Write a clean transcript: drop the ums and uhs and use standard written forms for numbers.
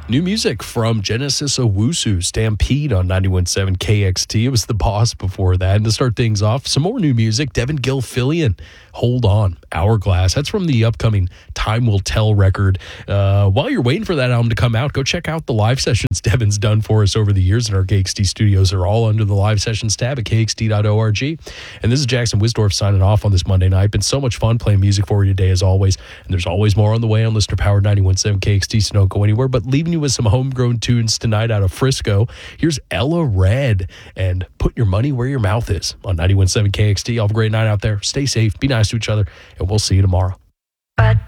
New music from Genesis Owusu, Stampede on 91.7 KXT. It was The Boss before that. And to start things off, some more new music. Devin Gilfillian, Hold On, Hourglass. That's from the upcoming Time Will Tell record. While you're waiting for that album to come out, go check out the live sessions Devin's done for us over the years in our KXT studios. Are all under the live sessions tab at kxt.org. And this is Jackson Wisdorf signing off on this Monday night. Been so much fun playing music for you today as always. And there's always more on the way on Listener Powered 91.7 KXT, so don't go anywhere. But leaving you with some homegrown tunes tonight out of Frisco. Here's Ella Red and Put Your Money Where Your Mouth Is on 91.7 KXT. Have a great night out there. Stay safe. Be nice to each other. And we'll see you tomorrow.